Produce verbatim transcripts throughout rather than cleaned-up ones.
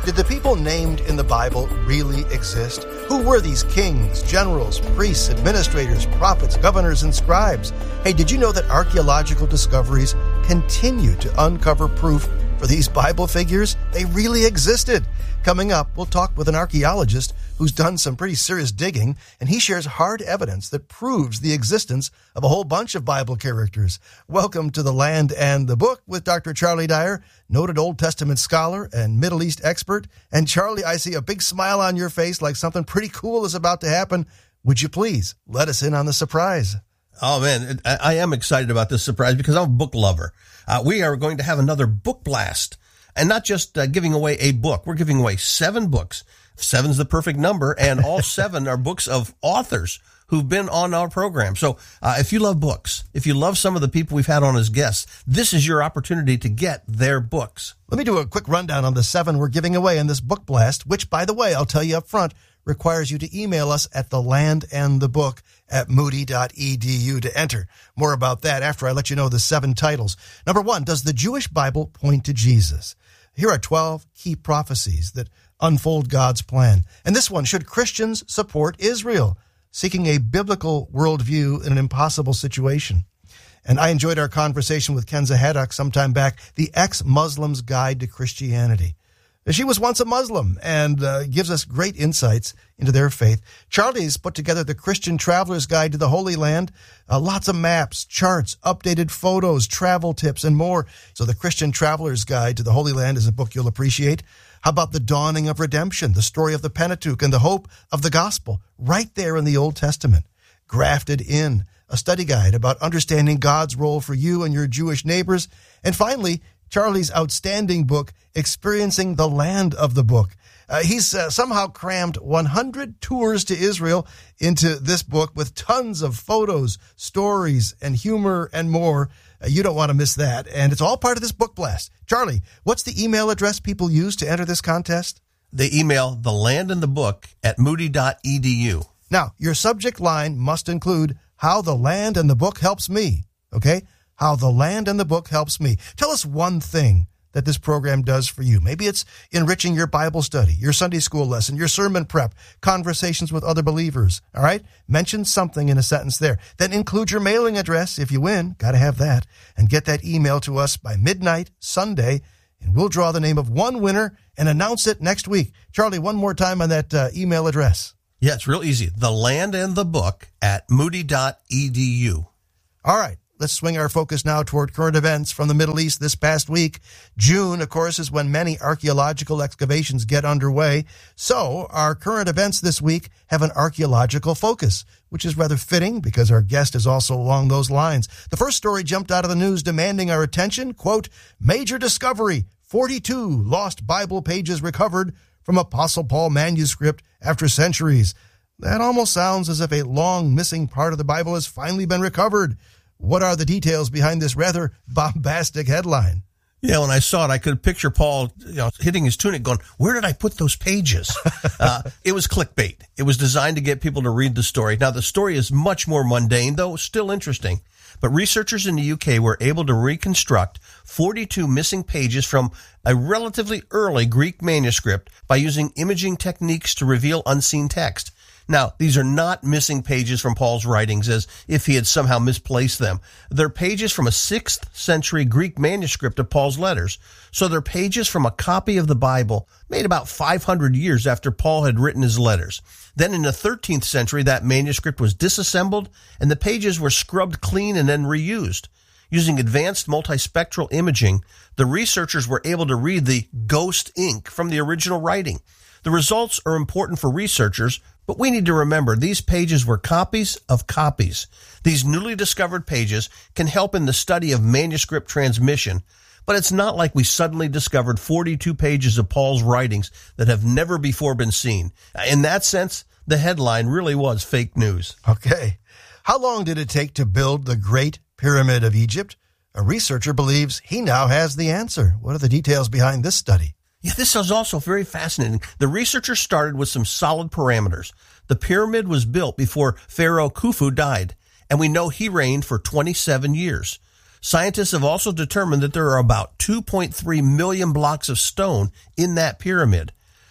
Did the people named in the Bible really exist? Who were these kings, generals, priests, administrators, prophets, governors, and scribes? Hey, did you know that archaeological discoveries continue to uncover proof for these Bible figures? They really existed. Coming up, we'll talk with an archaeologist who's done some pretty serious digging, and he shares hard evidence that proves the existence of a whole bunch of Bible characters. Welcome to The Land and the Book with Doctor Charlie Dyer, noted Old Testament scholar and Middle East expert. And Charlie, I see a big smile on your face like something pretty cool is about to happen. Would you please let us in on the surprise? Oh, man, I, I am excited about this surprise because I'm a book lover. Uh, we are going to have another book blast. And not just uh, giving away a book. We're giving away seven books. Seven's the perfect number, and all seven are books of authors who've been on our program. So uh, if you love books, if you love some of the people we've had on as guests, this is your opportunity to get their books. Let me do a quick rundown on the seven we're giving away in this book blast, which, by the way, I'll tell you up front, requires you to email us at the land and the book at moody dot e d u to enter. More about that after I let you know the seven titles. Number one, does the Jewish Bible point to Jesus? Here are twelve key prophecies that unfold God's plan. And this one, should Christians support Israel? Seeking a biblical worldview in an impossible situation. And I enjoyed our conversation with Kenza Haddock sometime back, the Ex-Muslim's Guide to Christianity. She was once a Muslim and uh, gives us great insights into their faith. Charlie's put together the Christian Traveler's Guide to the Holy Land. Uh, lots of maps, charts, updated photos, travel tips, and more. So the Christian Traveler's Guide to the Holy Land is a book you'll appreciate. How about the dawning of redemption, the story of the Pentateuch, and the hope of the gospel, right there in the Old Testament? Grafted In, a study guide about understanding God's role for you and your Jewish neighbors. And finally, Charlie's outstanding book, Experiencing the Land of the Book. Uh, he's uh, somehow crammed one hundred tours to Israel into this book with tons of photos, stories, and humor and more. Uh, you don't want to miss that. And it's all part of this book blast. Charlie, what's the email address people use to enter this contest? They email the land and the book at moody dot e d u. Now, your subject line must include how the land and the book helps me. Okay? How the land and the book helps me. Tell us one thing that this program does for you. Maybe it's enriching your Bible study, your Sunday school lesson, your sermon prep, conversations with other believers. All right? Mention something in a sentence there. Then include your mailing address if you win. Got to have that. And get that email to us by midnight Sunday, and we'll draw the name of one winner and announce it next week. Charlie, one more time on that uh, email address. Yeah, it's real easy. The land and the book at moody dot e d u. All right. Let's swing our focus now toward current events from the Middle East this past week. June, of course, is when many archaeological excavations get underway. So our current events this week have an archaeological focus, which is rather fitting because our guest is also along those lines. The first story jumped out of the news demanding our attention. Quote, major discovery, forty-two lost Bible pages recovered from Apostle Paul manuscript after centuries. That almost sounds as if a long missing part of the Bible has finally been recovered. What are the details behind this rather bombastic headline? Yeah, when I saw it, I could picture Paul, you know, hitting his tunic going, where did I put those pages? uh, it was clickbait. It was designed to get people to read the story. Now, the story is much more mundane, though still interesting. But researchers in the U K were able to reconstruct forty-two missing pages from a relatively early Greek manuscript by using imaging techniques to reveal unseen text. Now, these are not missing pages from Paul's writings as if he had somehow misplaced them. They're pages from a sixth century Greek manuscript of Paul's letters. So they're pages from a copy of the Bible made about five hundred years after Paul had written his letters. Then in the thirteenth century, that manuscript was disassembled and the pages were scrubbed clean and then reused. Using advanced multispectral imaging, the researchers were able to read the ghost ink from the original writing. The results are important for researchers, but we need to remember these pages were copies of copies. These newly discovered pages can help in the study of manuscript transmission, but it's not like we suddenly discovered forty-two pages of Paul's writings that have never before been seen. In that sense, the headline really was fake news. Okay. How long did it take to build the Great Pyramid of Egypt? A researcher believes he now has the answer. What are the details behind this study? Yeah, this is also very fascinating. The researchers started with some solid parameters. The pyramid was built before Pharaoh Khufu died, and we know he reigned for twenty-seven years. Scientists have also determined that there are about two point three million blocks of stone in that pyramid.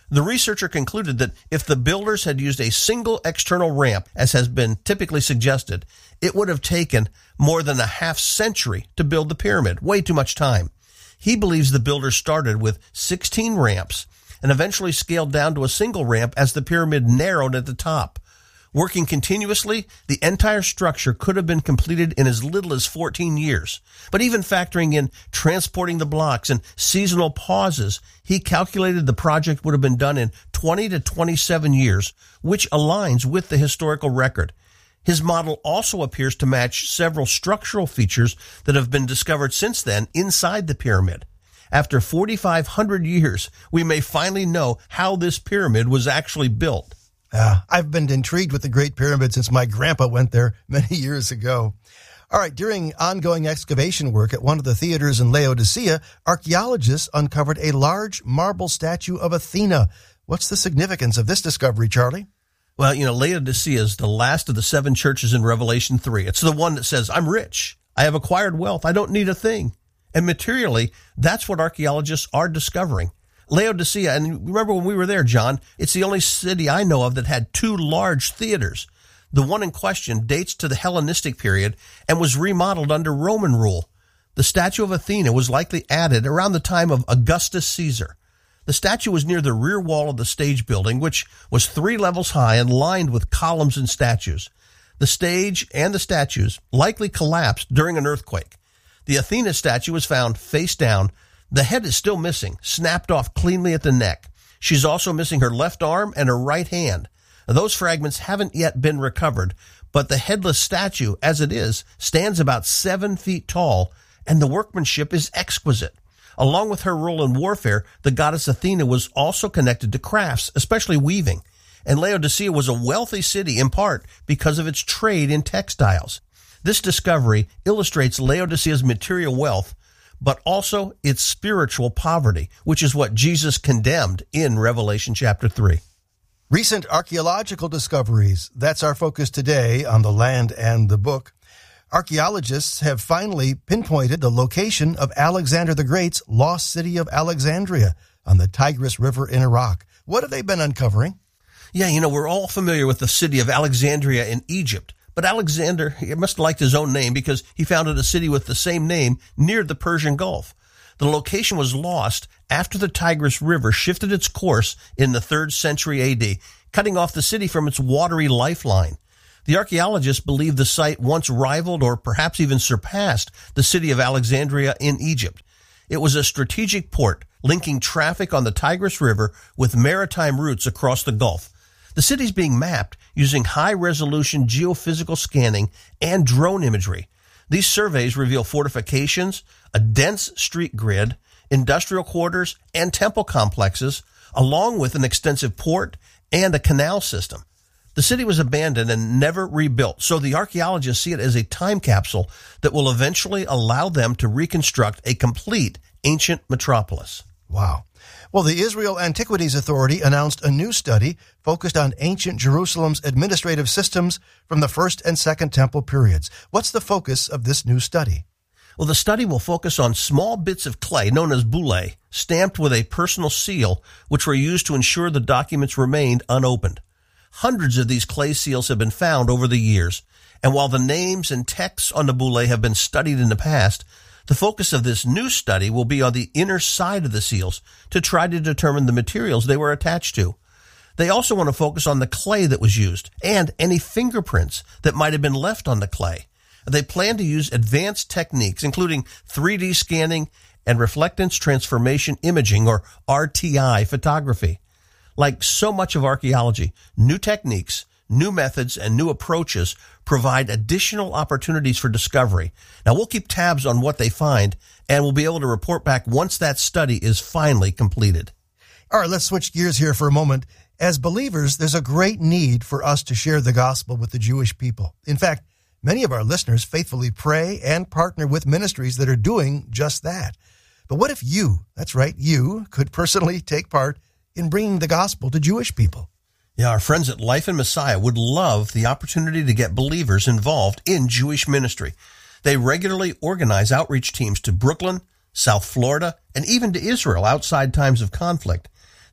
The researcher concluded that if the builders had used a single external ramp, as has been typically suggested, it would have taken more than a half century to build the pyramid. Way too much time. He believes the builders started with sixteen ramps and eventually scaled down to a single ramp as the pyramid narrowed at the top. Working continuously, the entire structure could have been completed in as little as fourteen years. But even factoring in transporting the blocks and seasonal pauses, he calculated the project would have been done in twenty to twenty-seven years, which aligns with the historical record. His model also appears to match several structural features that have been discovered since then inside the pyramid. After forty-five hundred years, we may finally know how this pyramid was actually built. Uh, I've been intrigued with the Great Pyramid since my grandpa went there many years ago. All right, during ongoing excavation work at one of the theaters in Laodicea, archaeologists uncovered a large marble statue of Athena. What's the significance of this discovery, Charlie? Well, you know, Laodicea is the last of the seven churches in Revelation three. It's the one that says, I'm rich. I have acquired wealth. I don't need a thing. And materially, that's what archaeologists are discovering. Laodicea, and remember when we were there, John, it's the only city I know of that had two large theaters. The one in question dates to the Hellenistic period and was remodeled under Roman rule. The statue of Athena was likely added around the time of Augustus Caesar. The statue was near the rear wall of the stage building, which was three levels high and lined with columns and statues. The stage and the statues likely collapsed during an earthquake. The Athena statue was found face down. The head is still missing, snapped off cleanly at the neck. She's also missing her left arm and her right hand. Those fragments haven't yet been recovered, but the headless statue, as it is, stands about seven feet tall, and the workmanship is exquisite. Along with her role in warfare, the goddess Athena was also connected to crafts, especially weaving. And Laodicea was a wealthy city in part because of its trade in textiles. This discovery illustrates Laodicea's material wealth, but also its spiritual poverty, which is what Jesus condemned in Revelation chapter three. Recent archaeological discoveries. That's our focus today on The Land and the Book. Archaeologists have finally pinpointed the location of Alexander the Great's lost city of Alexandria on the Tigris River in Iraq. What have they been uncovering? Yeah, you know, we're all familiar with the city of Alexandria in Egypt. But Alexander, he must have liked his own name because he founded a city with the same name near the Persian Gulf. The location was lost after the Tigris River shifted its course in the third century A D, cutting off the city from its watery lifeline. The archaeologists believe the site once rivaled or perhaps even surpassed the city of Alexandria in Egypt. It was a strategic port linking traffic on the Tigris River with maritime routes across the Gulf. The city's being mapped using high-resolution geophysical scanning and drone imagery. These surveys reveal fortifications, a dense street grid, industrial quarters, and temple complexes, along with an extensive port and a canal system. The city was abandoned and never rebuilt, so the archaeologists see it as a time capsule that will eventually allow them to reconstruct a complete ancient metropolis. Wow. Well, the Israel Antiquities Authority announced a new study focused on ancient Jerusalem's administrative systems from the First and Second Temple periods. What's the focus of this new study? Well, the study will focus on small bits of clay known as bullae, stamped with a personal seal, which were used to ensure the documents remained unopened. Hundreds of these clay seals have been found over the years, and while the names and texts on the bullae have been studied in the past, the focus of this new study will be on the inner side of the seals to try to determine the materials they were attached to. They also want to focus on the clay that was used and any fingerprints that might have been left on the clay. They plan to use advanced techniques, including three D scanning and reflectance transformation imaging, or R T I photography. Like so much of archaeology, new techniques, new methods, and new approaches provide additional opportunities for discovery. Now, we'll keep tabs on what they find, and we'll be able to report back once that study is finally completed. All right, let's switch gears here for a moment. As believers, there's a great need for us to share the gospel with the Jewish people. In fact, many of our listeners faithfully pray and partner with ministries that are doing just that. But what if you, that's right, you, could personally take part in bringing the gospel to Jewish people? Yeah, our friends at Life in Messiah would love the opportunity to get believers involved in Jewish ministry. They regularly organize outreach teams to Brooklyn, South Florida, and even to Israel outside times of conflict.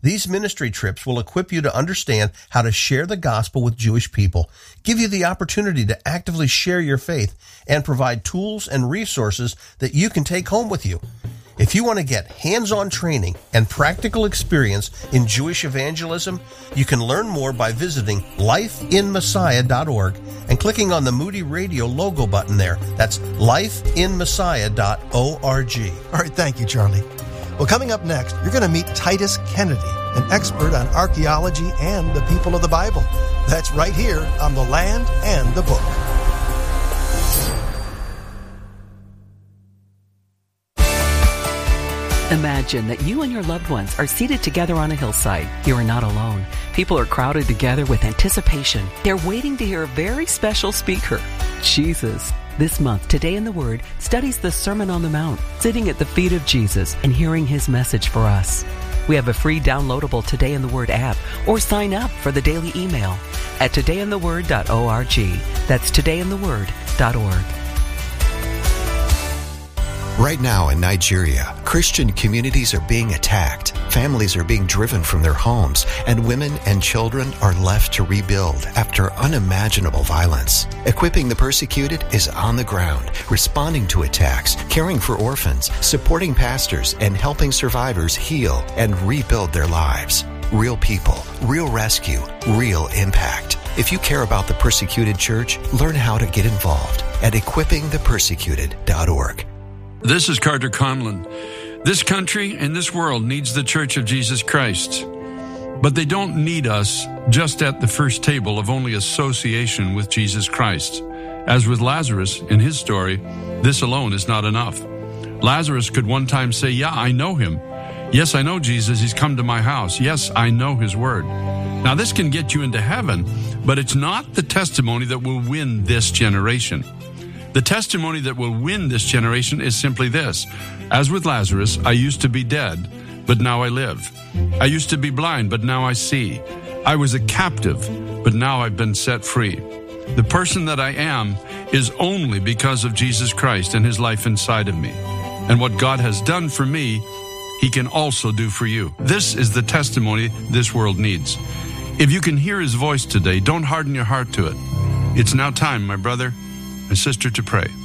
These ministry trips will equip you to understand how to share the gospel with Jewish people, give you the opportunity to actively share your faith, and provide tools and resources that you can take home with you. If you want to get hands-on training and practical experience in Jewish evangelism, you can learn more by visiting life in messiah dot org and clicking on the Moody Radio logo button there. That's life in messiah dot org. All right, thank you, Charlie. Well, coming up next, you're going to meet Titus Kennedy, an expert on archaeology and the people of the Bible. That's right here on The Land and the Book. Imagine that you and your loved ones are seated together on a hillside. You are not alone. People are crowded together with anticipation. They're waiting to hear a very special speaker, Jesus. This month, Today in the Word studies the Sermon on the Mount, sitting at the feet of Jesus and hearing his message for us. We have a free downloadable Today in the Word app, or sign up for the daily email at today in the word dot org. That's today in the word dot org. Right now in Nigeria, Christian communities are being attacked, families are being driven from their homes, and women and children are left to rebuild after unimaginable violence. Equipping the Persecuted is on the ground, responding to attacks, caring for orphans, supporting pastors, and helping survivors heal and rebuild their lives. Real people, real rescue, real impact. If you care about the Persecuted Church, learn how to get involved at equipping the persecuted dot org. This is Carter Conlon. This country and this world needs the Church of Jesus Christ. But they don't need us just at the first table of only association with Jesus Christ. As with Lazarus in his story, this alone is not enough. Lazarus could one time say, yeah, I know him. Yes, I know Jesus. He's come to my house. Yes, I know his word. Now, this can get you into heaven, but it's not the testimony that will win this generation. The testimony that will win this generation is simply this. As with Lazarus, I used to be dead, but now I live. I used to be blind, but now I see. I was a captive, but now I've been set free. The person that I am is only because of Jesus Christ and his life inside of me. And what God has done for me, he can also do for you. This is the testimony this world needs. If you can hear his voice today, don't harden your heart to it. It's now time, my brother and sister, to pray.